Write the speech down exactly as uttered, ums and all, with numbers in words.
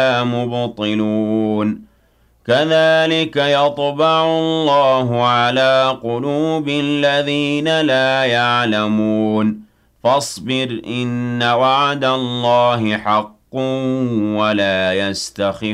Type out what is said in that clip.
مُبْطِلُونَ كَذَلِكَ يَطْبَعُ اللَّهُ عَلَىٰ قُلُوبِ الَّذِينَ لَا يَعْلَمُونَ فَاصْبِرْ إِنَّ وَعْدَ اللَّهِ حَقٌّ وَلَا يَسْتَخِفَّنَّكَ